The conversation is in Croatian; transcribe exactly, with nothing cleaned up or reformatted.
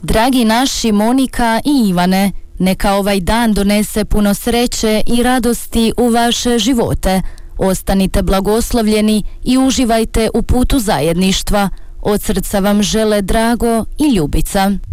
Dragi naši Monika i Ivane, neka ovaj dan donese puno sreće i radosti u vaše živote. Ostanite blagoslovljeni i uživajte u putu zajedništva. Od srca vam žele Drago i Ljubica.